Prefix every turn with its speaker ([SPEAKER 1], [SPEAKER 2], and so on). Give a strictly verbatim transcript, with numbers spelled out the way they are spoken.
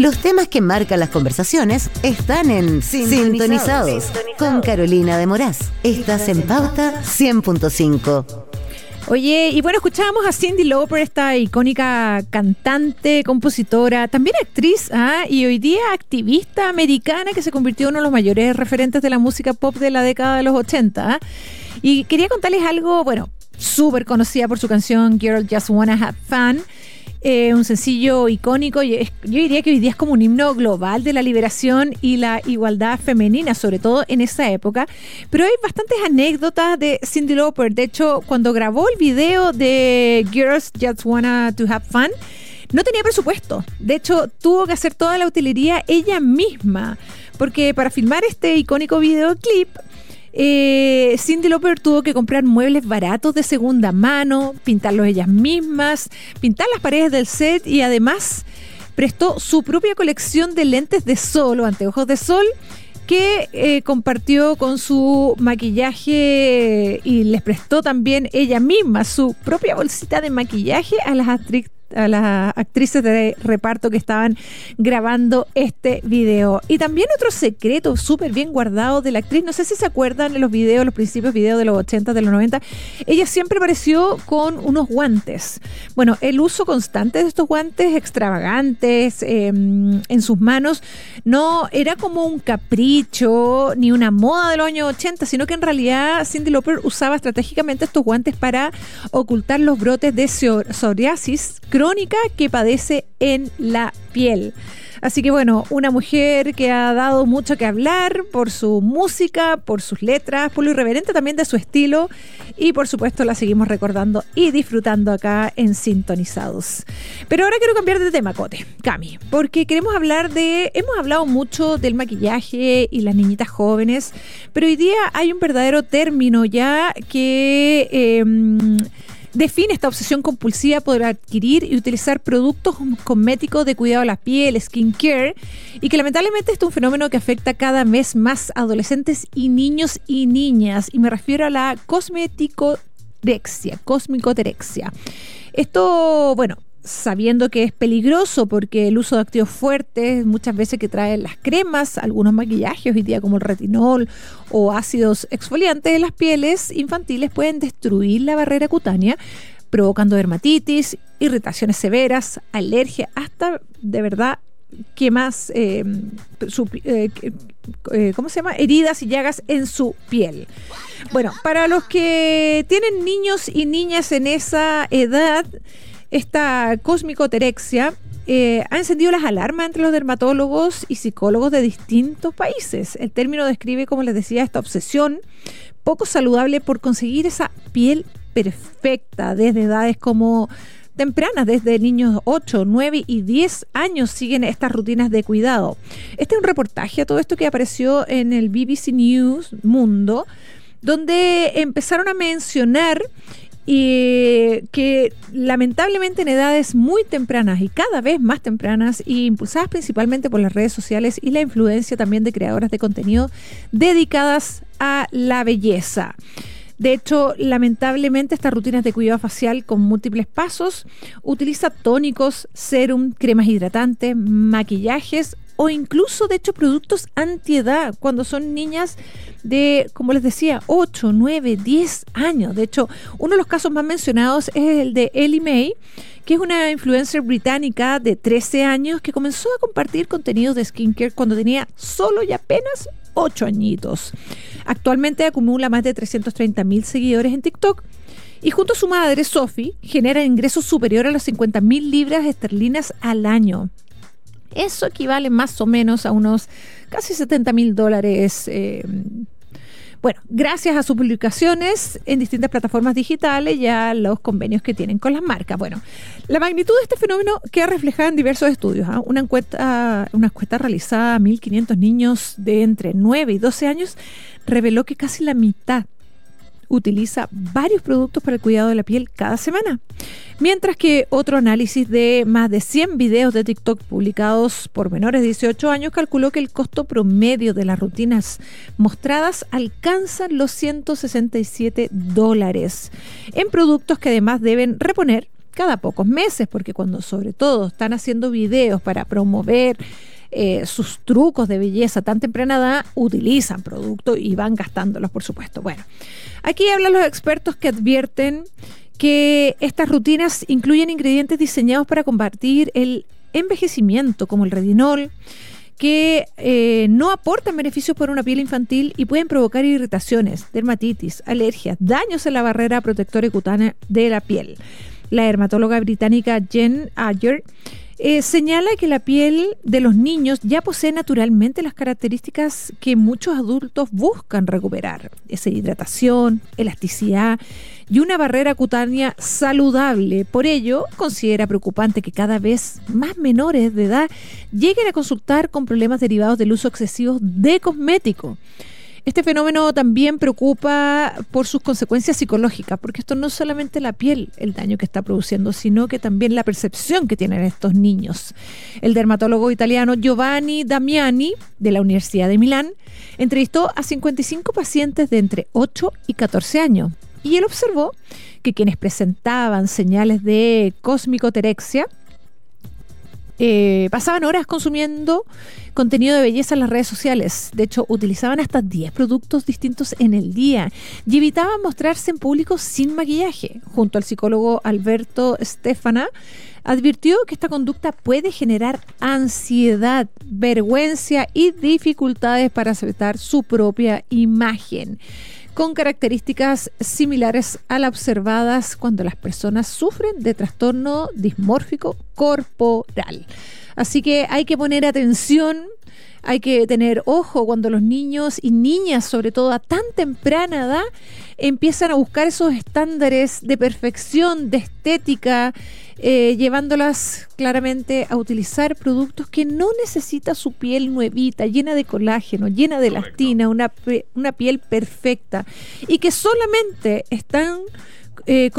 [SPEAKER 1] Los temas que marcan las conversaciones están en Sintonizados, Sintonizados. Con Carolina de Moraz. Estás en Pauta cien punto cinco.
[SPEAKER 2] Oye, y bueno, escuchábamos a Cyndi Lauper, esta icónica cantante, compositora, también actriz, ¿ah? Y hoy día activista americana que se convirtió en uno de los mayores referentes de la música pop de la década de los ochenta. ¿ah? Y quería contarles algo, bueno, súper conocida por su canción Girl Just Wanna Have Fun. Eh, un sencillo icónico, y es, yo diría que hoy día es como un himno global de la liberación y la igualdad femenina, sobre todo en esa época. Pero hay bastantes anécdotas de Cyndi Lauper. De hecho, cuando grabó el video de Girls Just Wanna to Have Fun, no tenía presupuesto. De hecho, tuvo que hacer toda la utilería ella misma, porque para filmar este icónico videoclip, Eh, Cyndi Lauper tuvo que comprar muebles baratos de segunda mano, pintarlos ellas mismas, pintar las paredes del set, y además prestó su propia colección de lentes de sol o anteojos de sol que eh, compartió con su maquillaje, y les prestó también ella misma su propia bolsita de maquillaje a las actrices a las actrices de reparto que estaban grabando este video. Y también otro secreto súper bien guardado de la actriz, no sé si se acuerdan de los videos, los principios videos de los ochenta, de los noventa, ella siempre apareció con unos guantes. Bueno, el uso constante de estos guantes extravagantes eh, en sus manos no era como un capricho ni una moda de los años ochenta, sino que en realidad Cyndi Lauper usaba estratégicamente estos guantes para ocultar los brotes de psoriasis crónica que padece en la piel. Así que bueno, una mujer que ha dado mucho que hablar por su música, por sus letras, por lo irreverente también de su estilo, y por supuesto la seguimos recordando y disfrutando acá en Sintonizados. Pero ahora quiero cambiar de tema, Cote, Cami, porque queremos hablar de, hemos hablado mucho del maquillaje y las niñitas jóvenes, pero hoy día hay un verdadero término ya que eh, define esta obsesión compulsiva por adquirir y utilizar productos cosméticos de cuidado de la piel, skincare, y que lamentablemente este es un fenómeno que afecta cada vez más a adolescentes y niños y niñas, y me refiero a la cosmeticoterexia, cosmicoterexia. Esto, bueno, sabiendo que es peligroso porque el uso de activos fuertes, muchas veces que traen las cremas, algunos maquillajes hoy día como el retinol o ácidos exfoliantes de las pieles infantiles, pueden destruir la barrera cutánea, provocando dermatitis, irritaciones severas, alergia, hasta de verdad que más eh, su, eh, eh, ¿cómo se llama? heridas y llagas en su piel. Bueno, para los que tienen niños y niñas en esa edad, esta cosmicoterexia eh, ha encendido las alarmas entre los dermatólogos y psicólogos de distintos países. El término describe, como les decía, esta obsesión poco saludable por conseguir esa piel perfecta desde edades como tempranas, desde niños ocho, nueve y diez años siguen estas rutinas de cuidado. Este es un reportaje a todo esto que apareció en el B B C News Mundo, donde empezaron a mencionar y que lamentablemente en edades muy tempranas y cada vez más tempranas, y impulsadas principalmente por las redes sociales y la influencia también de creadoras de contenido dedicadas a la belleza. De hecho, lamentablemente estas rutinas de cuidado facial con múltiples pasos utiliza tónicos, serum, cremas hidratantes, maquillajes o incluso, de hecho, productos antiedad cuando son niñas de, como les decía, ocho, nueve, diez años. De hecho, uno de los casos más mencionados es el de Ellie Mae, que es una influencer británica de trece años que comenzó a compartir contenidos de skincare cuando tenía solo y apenas ocho añitos. Actualmente acumula más de trescientos treinta mil seguidores en TikTok, y junto a su madre, Sophie, genera ingresos superiores a las cincuenta mil libras esterlinas al año. Eso equivale más o menos a unos casi setenta mil dólares. Eh, bueno, gracias a sus publicaciones en distintas plataformas digitales y a los convenios que tienen con las marcas. Bueno, la magnitud de este fenómeno queda reflejada en diversos estudios. ¿eh? Una encuesta, una encuesta realizada a mil quinientos niños de entre nueve y doce años reveló que casi la mitad utiliza varios productos para el cuidado de la piel cada semana. Mientras que otro análisis de más de cien videos de TikTok publicados por menores de dieciocho años calculó que el costo promedio de las rutinas mostradas alcanza los ciento sesenta y siete dólares en productos que además deben reponer, cada pocos meses, porque cuando sobre todo están haciendo videos para promover eh, sus trucos de belleza tan temprana edad, utilizan productos y van gastándolos, por supuesto. Bueno, aquí hablan los expertos que advierten que estas rutinas incluyen ingredientes diseñados para combatir el envejecimiento, como el retinol, que eh, no aportan beneficios para una piel infantil y pueden provocar irritaciones, dermatitis, alergias, daños en la barrera protectora y cutánea de la piel. La dermatóloga británica Jen Ayer eh, señala que la piel de los niños ya posee naturalmente las características que muchos adultos buscan recuperar: esa hidratación, elasticidad y una barrera cutánea saludable. Por ello, considera preocupante que cada vez más menores de edad lleguen a consultar con problemas derivados del uso excesivo de cosméticos. Este fenómeno también preocupa por sus consecuencias psicológicas, porque esto no es solamente la piel el daño que está produciendo, sino que también la percepción que tienen estos niños. El dermatólogo italiano Giovanni Damiani, de la Universidad de Milán, entrevistó a cincuenta y cinco pacientes de entre ocho y catorce años. Y él observó que quienes presentaban señales de cosmicoterexia eh, pasaban horas consumiendo contenido de belleza en las redes sociales. De hecho, utilizaban hasta diez productos distintos en el día y evitaban mostrarse en público sin maquillaje. Junto al psicólogo Alberto Stefana, advirtió que esta conducta puede generar ansiedad, vergüenza y dificultades para aceptar su propia imagen, con características similares a las observadas cuando las personas sufren de trastorno dismórfico corporal. Así que hay que poner atención, hay que tener ojo cuando los niños y niñas, sobre todo a tan temprana edad, empiezan a buscar esos estándares de perfección, de estética, eh, llevándolas claramente a utilizar productos que no necesita su piel nuevita, llena de colágeno, llena de
[SPEAKER 3] Correcto.
[SPEAKER 2] elastina, una, una piel perfecta, y que solamente están eh,